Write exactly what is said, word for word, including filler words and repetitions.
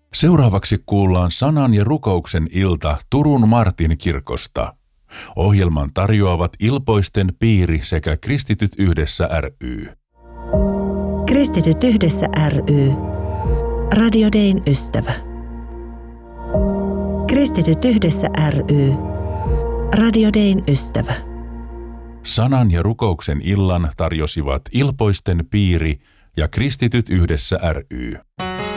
Seuraavaksi kuullaan sanan ja rukouksen ilta Turun Martin kirkosta. Ohjelman tarjoavat Ilpoisten piiri sekä Kristityt yhdessä ry. Kristityt yhdessä ry. Radio Dayn ystävä. Kristityt yhdessä ry. Radio Dayn ystävä. Sanan ja rukouksen illan tarjosivat Ilpoisten piiri ja Kristityt yhdessä ry.